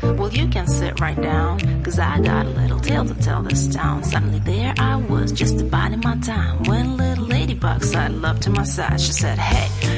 Well, you can sit right down, 'cause I got a little tale to tell this town. Suddenly there I was, just abiding my time, when a little ladybug sidled up to my side. She said, hey,